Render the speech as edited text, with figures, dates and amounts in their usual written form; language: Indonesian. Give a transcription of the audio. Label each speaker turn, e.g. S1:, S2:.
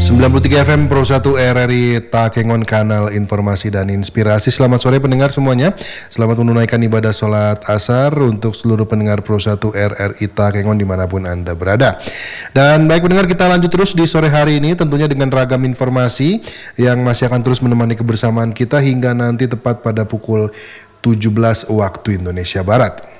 S1: 93 FM Pro 1 RRI Takengon, kanal informasi dan inspirasi. Selamat sore pendengar semuanya. Selamat menunaikan ibadah sholat asar untuk seluruh pendengar Pro 1 RRI Takengon dimanapun Anda berada. Dan baik pendengar, kita lanjut terus di sore hari ini tentunya dengan ragam informasi yang masih akan terus menemani kebersamaan kita hingga nanti tepat pada pukul 17 waktu Indonesia Barat.